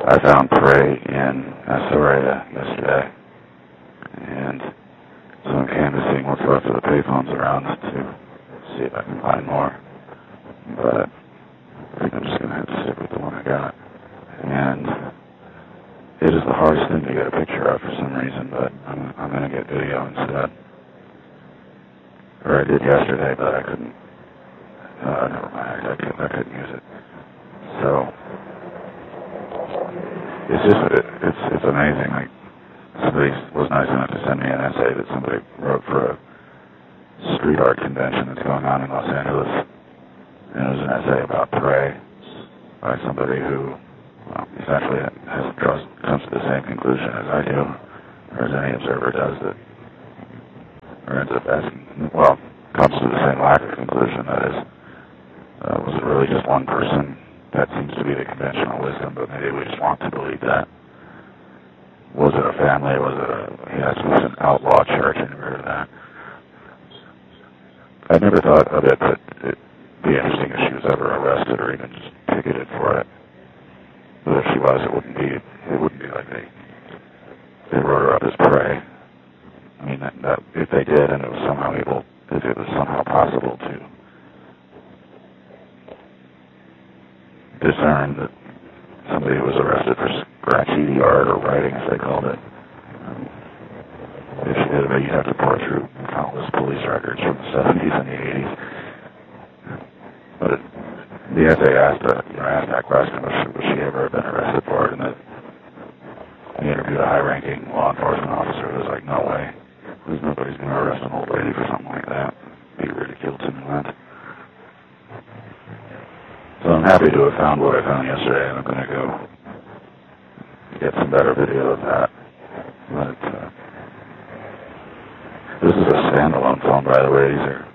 I found prey in Astoria yesterday, and so I'm canvassing what's left of the payphones around to see if I can find more. But I think I'm just going to have to stick with the one I got. And it is the hardest thing to get a picture of for some reason, but I'm going to get video instead. Or I did yesterday, but I couldn't. Never mind, I couldn't use it. So it's just it's amazing. Like, somebody was nice enough to send me an essay that somebody wrote for a street art convention that's going on in Los Angeles, and it was an essay about prey by somebody who essentially comes to the same conclusion as I do, or as any observer does, that, or ends up asking, comes to the same lack of conclusion, that is, was it really just one person? That seems to be the conventional wisdom, but maybe we just want to believe that. Was it a family? Was it an outlaw church? I never heard of that. I never thought of it, but it'd be interesting if she was ever arrested or even just ticketed for it. But if she was, it wouldn't be like they wrote her up as prey. I mean, that if they did, and it was somehow possible to discern that somebody who was arrested for graffiti art or writing, as they called it, if she did it, you'd have to pour through countless police records from the 70s and the 80s. But the essay asked that question, was she ever been arrested for it? And he interviewed a high-ranking law enforcement officer who was like, no way. Because nobody's going to arrest an old lady for something like that. Be ridiculed to Newland. So I'm happy to have found what I found yesterday, and I'm going to go get some better video of that. But this is a standalone phone, by the way. These are